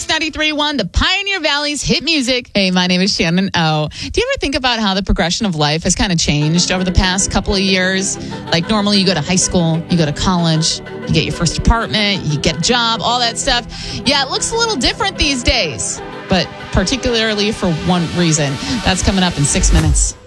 Mix 93.1, the Pioneer Valley's hit music. Hey, my name is Shannon O. Do you ever think about how the progression of life has kind of changed over the past couple of years? Like normally you go to high school, you go to college, you get your first apartment, you get a job, all that stuff. Yeah, it looks a little different these days, but particularly for one reason. That's coming up in 6 minutes.